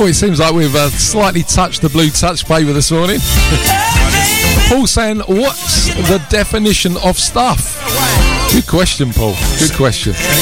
Oh, it seems like we've slightly touched the blue touch paper this morning. Paul saying, what's the definition of stuff? Good question, Paul. Good question.